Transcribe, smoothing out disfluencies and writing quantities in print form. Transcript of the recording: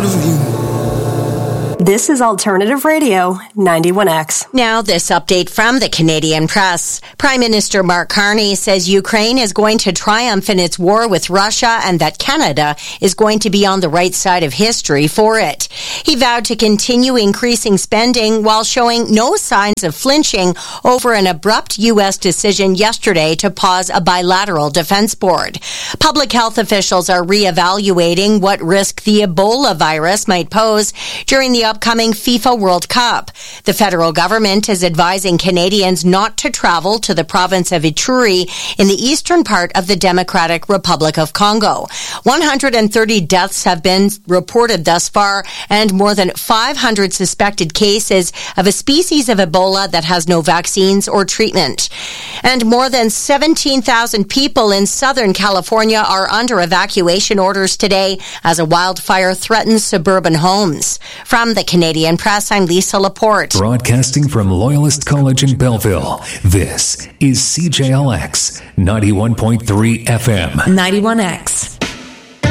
of you. This is Alternative Radio 91X. Now, this update from the Canadian Press. Prime Minister Mark Carney says Ukraine is going to triumph in its war with Russia and that Canada is going to be on the right side of history for it. He vowed to continue increasing spending while showing no signs of flinching over an abrupt U.S. decision yesterday to pause a bilateral defense board. Public health officials are reevaluating what risk the Ebola virus might pose during the upcoming FIFA World Cup. The federal government is advising Canadians not to travel to the province of Ituri in the eastern part of the Democratic Republic of Congo. 130 deaths have been reported thus far and more than 500 suspected cases of a species of Ebola that has no vaccines or treatment. And more than 17,000 people in Southern California are under evacuation orders today as a wildfire threatens suburban homes. From the Canadian Press, I'm Lisa Laporte. Broadcasting from Loyalist College in Belleville, this is CJLX 91.3 FM. 91X.